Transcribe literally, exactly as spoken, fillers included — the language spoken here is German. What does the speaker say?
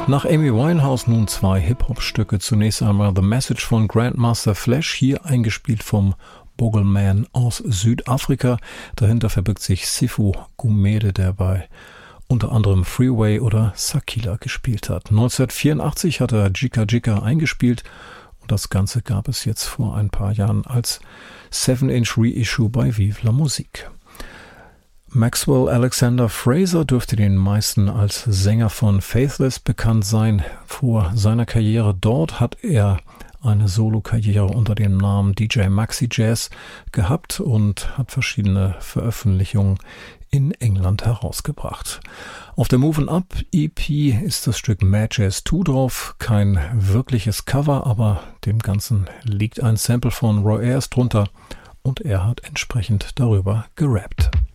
Nach Amy Winehouse nun zwei Hip-Hop-Stücke. Zunächst einmal The Message von Grandmaster Flash, hier eingespielt vom Boogleman aus Südafrika. Dahinter verbirgt sich Sifu Gumede, der bei unter anderem Freeway oder Sakila gespielt hat. neunzehnhundertvierundachtzig hat er Jika Jika eingespielt und das Ganze gab es jetzt vor ein paar Jahren als seven inch Reissue bei Vive la Musique. Maxwell Alexander Fraser dürfte den meisten als Sänger von Faithless bekannt sein. Vor seiner Karriere dort hat er eine Solo-Karriere unter dem Namen D J Maxi Jazz gehabt und hat verschiedene Veröffentlichungen in England herausgebracht. Auf der Move 'n Up E P ist das Stück Mad Jazz zwei drauf. Kein wirkliches Cover, aber dem Ganzen liegt ein Sample von Roy Ayers drunter und er hat entsprechend darüber gerappt.